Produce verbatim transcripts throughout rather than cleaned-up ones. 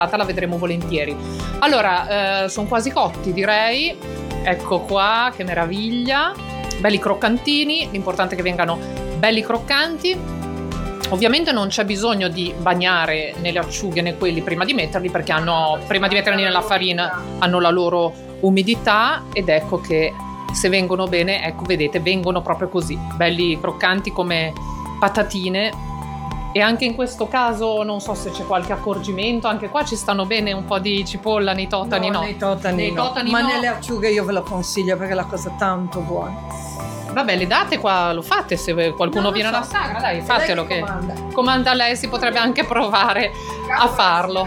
la vedremo volentieri. Allora, eh, sono quasi cotti, direi. Ecco qua, che meraviglia. Belli croccantini, l'importante è che vengano belli croccanti. Ovviamente non c'è bisogno di bagnare né le acciughe né quelli prima di metterli, perché hanno, prima di metterli nella farina hanno la loro umidità, ed ecco che se vengono bene, ecco vedete, vengono proprio così, belli croccanti come patatine. E anche in questo caso non so se c'è qualche accorgimento, anche qua ci stanno bene un po' di cipolla nei totani, no? No, nei totani, Nei no. totani Ma no. nelle acciughe io ve lo consiglio perché è la cosa tanto buona. Vabbè, le date qua, lo fate se qualcuno No, viene so. alla sagra, dai, Lei fatelo che che comanda. comanda lei, si potrebbe anche provare a farlo.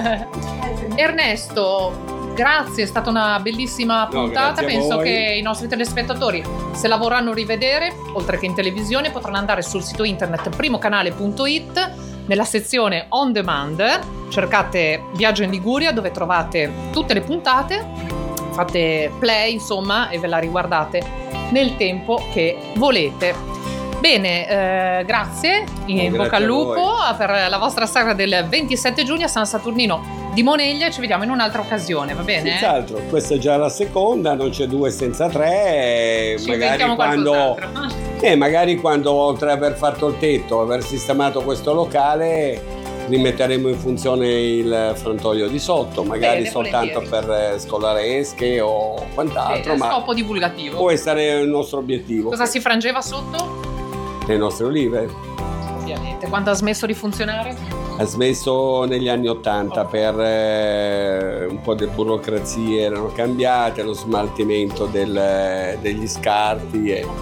Ernesto, grazie, è stata una bellissima puntata. grazie a Penso voi. che i nostri telespettatori, se la vorranno rivedere, oltre che in televisione, potranno andare sul sito internet primocanale punto it, nella sezione On Demand, cercate Viaggio in Liguria, dove trovate tutte le puntate, fate play insomma e ve la riguardate nel tempo che volete. Bene, eh, grazie, in No, bocca al grazie a lupo voi. per la vostra sagra del ventisette giugno a San Saturnino di Moneglia, e ci vediamo in un'altra occasione, va bene? Senz'altro, questa è già la seconda, non c'è due senza tre. Ci magari inventiamo quando, qualcos'altro. eh, magari quando oltre ad aver fatto il tetto, aver sistemato questo locale, rimetteremo in funzione il frantoio di sotto, magari Bene, soltanto volentieri. per eh, scolare esche o quant'altro, Bene, ma scopo divulgativo. può essere il nostro obiettivo. Cosa si frangeva sotto? Le nostre olive. Ovviamente. Quando ha smesso di funzionare? Ha smesso negli anni Ottanta Ok. per eh, un po' di burocrazie erano cambiate, lo smaltimento del- degli scarti e,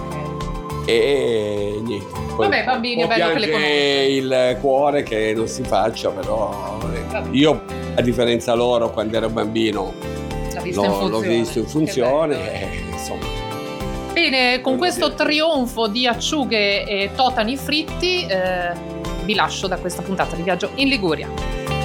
e niente. Poi Vabbè, un po'- bambini, è un po' bello che le piange il cuore che non si faccia, però eh, io a differenza loro quando ero bambino L'ha vista in l'ho, l'ho funzione. visto in Che funzione bello. e, insomma. Bene, con Quello questo che- trionfo di acciughe e totani fritti, eh, vi lascio da questa puntata di Viaggio in Liguria.